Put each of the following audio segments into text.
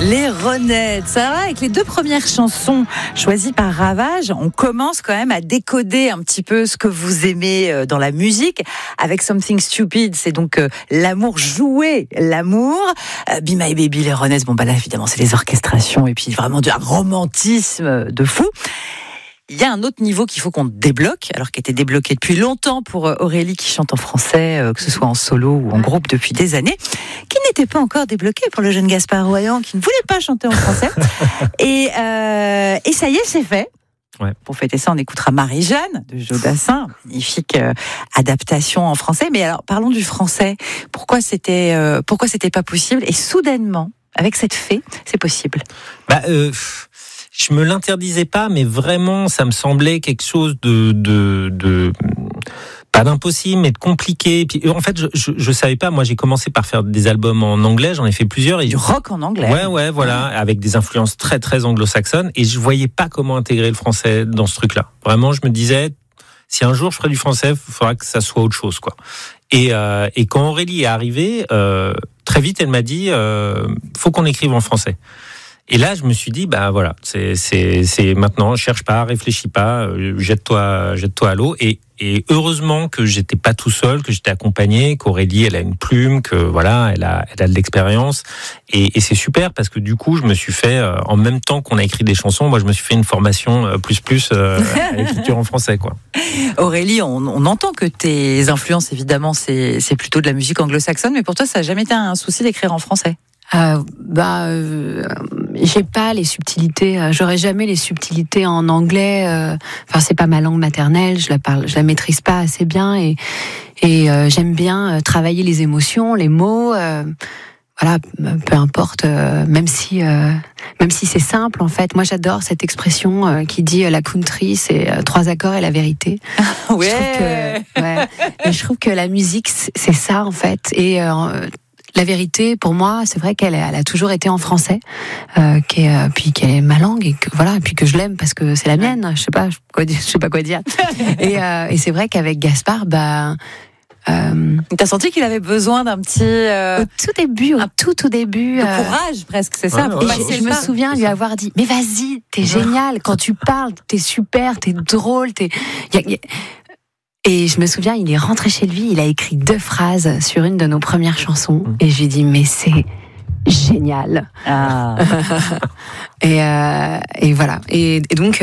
Les Ronettes. Ça va, avec les deux premières chansons choisies par Ravage, on commence quand même à décoder un petit peu ce que vous aimez dans la musique. Avec Something Stupid, c'est donc l'amour, jouer l'amour. Be My Baby, les Ronettes, bon bah là évidemment c'est les orchestrations et puis vraiment du romantisme de fou. Il y a un autre niveau qu'il faut qu'on débloque, alors qui était débloqué depuis longtemps pour Aurélie qui chante en français, que ce soit en solo ou en groupe depuis des années, qui n'était pas encore débloqué pour le jeune Gaspard Royan qui ne voulait pas chanter en français. Et ça y est, c'est fait. Ouais. Pour fêter ça, on écoutera Marie-Jeanne de Joe Dassin, magnifique adaptation en français. Mais alors, parlons du français. Pourquoi c'était pas possible? Et soudainement, avec cette fée, c'est possible. Je me l'interdisais pas, mais vraiment, ça me semblait quelque chose de pas d'impossible, mais de compliqué. Et puis, en fait, je savais pas. Moi, j'ai commencé par faire des albums en anglais. J'en ai fait plusieurs. Du rock en anglais. Ouais, voilà, avec des influences très, très anglo-saxonnes. Et je voyais pas comment intégrer le français dans ce truc-là. Vraiment, je me disais, si un jour je ferais du français, il faudra que ça soit autre chose, quoi. Et quand Aurélie est arrivée, très vite, elle m'a dit, faut qu'on écrive en français. Et là, je me suis dit, bah voilà, c'est maintenant, cherche pas, réfléchis pas, jette-toi à l'eau. Et heureusement que j'étais pas tout seul, que j'étais accompagné, qu'Aurélie, elle a une plume, que voilà, elle a de l'expérience. Et c'est super parce que du coup, je me suis fait, en même temps qu'on a écrit des chansons, moi, je me suis fait une formation plus à l'écriture en français, quoi. Aurélie, on entend que tes influences, évidemment, c'est plutôt de la musique anglo-saxonne, mais pour toi, ça n'a jamais été un souci d'écrire en français? J'ai pas les subtilités, j'aurais jamais les subtilités en anglais. Enfin, c'est pas ma langue maternelle, je la maîtrise pas assez bien et j'aime bien travailler les émotions, les mots. Voilà, peu importe, même si c'est simple en fait. Moi, j'adore cette expression qui dit la country, c'est 3 accords et la vérité. Ouais. Je trouve que la musique, c'est ça en fait. Et la vérité, pour moi, c'est vrai qu'elle a toujours été en français, puis qu'elle est ma langue et que voilà, et puis que je l'aime parce que c'est la mienne. Je sais pas quoi dire. Et c'est vrai qu'avec Gaspard, t'as senti qu'il avait besoin d'un petit au tout début, de courage presque, c'est ça. Je me souviens lui avoir dit, mais vas-y, t'es génial quand tu parles, t'es super, t'es drôle, Et je me souviens, il est rentré chez lui, il a écrit 2 phrases sur une de nos premières chansons. Et je lui ai dit, mais c'est génial. Ah. et voilà. Et donc,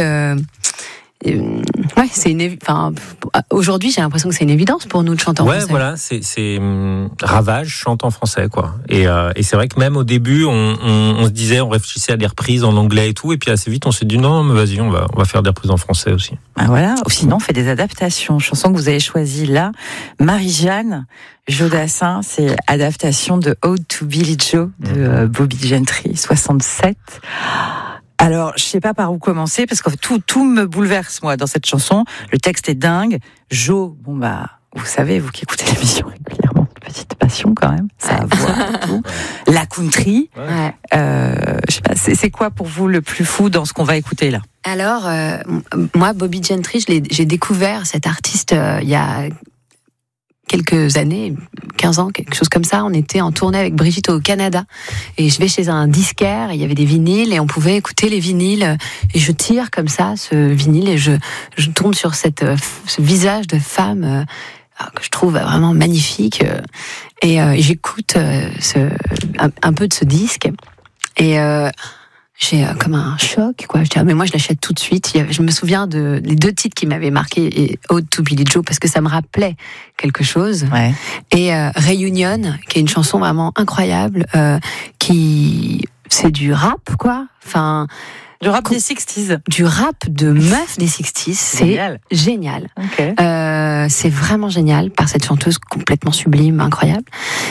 aujourd'hui, j'ai l'impression que c'est une évidence pour nous de chanter en français. Ouais, voilà, c'est Ravage chante en français, quoi. Et c'est vrai que même au début, on se disait, on réfléchissait à des reprises en anglais et tout, et puis assez vite, on s'est dit non, mais vas-y, on va faire des reprises en français aussi. Ah voilà. Ou sinon, on fait des adaptations. Chanson que vous avez choisie là, Marie-Jeanne, Joe Dassin, c'est adaptation de Ode to Billie Joe de Bobby Gentry, 67. Alors, je sais pas par où commencer, parce que tout me bouleverse, moi, dans cette chanson. Le texte est dingue. Joe, vous savez, vous qui écoutez l'émission régulièrement, petite passion quand même, sa voix et tout. La country. Ouais. Je sais pas, c'est quoi pour vous le plus fou dans ce qu'on va écouter là? Alors, moi, Bobby Gentry, j'ai découvert cet artiste il y a quelques années, 15 ans, quelque chose comme ça. On était en tournée avec Brigitte au Canada et je vais chez un disquaire et il y avait des vinyles et on pouvait écouter les vinyles et je tire comme ça ce vinyle et je tombe sur ce visage de femme que je trouve vraiment magnifique et j'écoute un peu de ce disque et j'ai comme un choc, quoi. Je dis, mais moi, je l'achète tout de suite. Je me souviens les 2 titres qui m'avaient marqué, et Ode to Billie Joe, parce que ça me rappelait quelque chose. Ouais. Et Reunion, qui est une chanson vraiment incroyable, c'est du rap, quoi. Enfin, du rap des 60s. Du rap de meuf des 60s. C'est génial. Okay. C'est vraiment génial, par cette chanteuse complètement sublime, incroyable.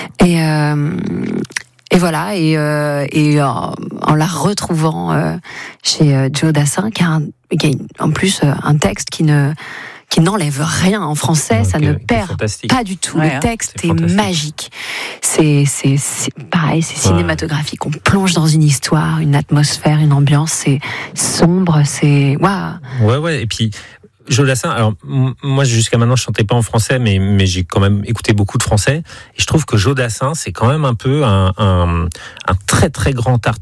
Et voilà, et en la retrouvant chez Joe Dassin, qui a en plus un texte qui n'enlève rien en français, okay, ça ne perd pas du tout. Le texte est magique. C'est pareil, c'est cinématographique. On plonge dans une histoire, une atmosphère, une ambiance. C'est sombre, c'est waouh. Ouais, et puis Joe Dassin, alors moi jusqu'à maintenant je chantais pas en français, mais j'ai quand même écouté beaucoup de français, et je trouve que Joe Dassin c'est quand même un peu un très très grand artiste